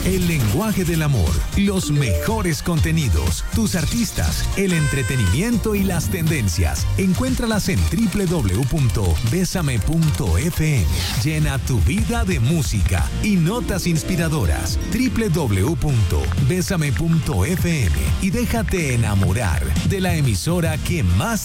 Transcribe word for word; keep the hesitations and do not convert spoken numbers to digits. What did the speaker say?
el lenguaje del amor, los mejores contenidos, tus artistas, el entretenimiento y las tendencias. Encuéntralas en doble u doble u doble u punto besame punto efe eme. Llena tu vida de música y notas inspiradoras. doble u doble u doble u punto besame punto efe eme y déjate enamorar de la emisora que más